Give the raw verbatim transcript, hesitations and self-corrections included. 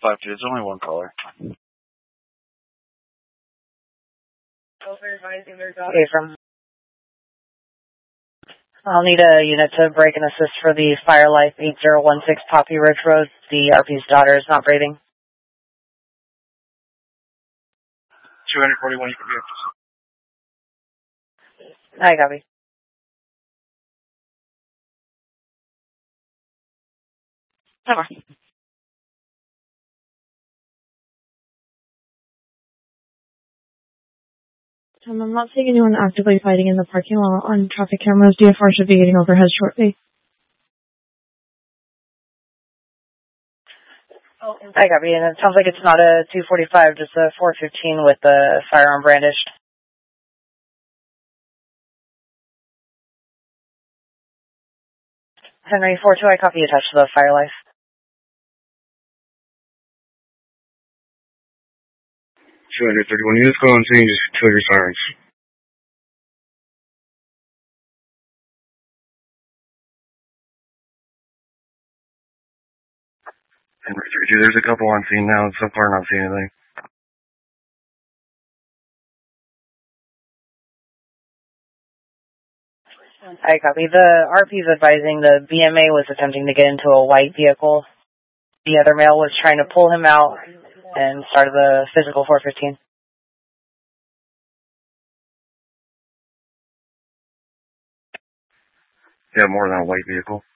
five two, it's only one caller. Okay, from... I'll need a unit to break and assist for the Firelife eight zero one six Poppy Ridge Road. The R P's daughter is not breathing. two forty-one, you can be up. I copy. Over. Um, I'm not seeing anyone actively fighting in the parking lot on traffic cameras. D F R should be getting overhead shortly. I copy, and it sounds like it's not a two forty-five, just a four fifteen with the firearm brandished. Henry four two, I copy, attached to the Firelife. two thirty-one units go on scene, just kill your sirens. Henry three two, there's a couple on scene now, so far not seeing anything. I copy. The R P's advising the B M A was attempting to get into a white vehicle. The other male was trying to pull him out and started the physical four fifteen. Yeah, more than a white vehicle.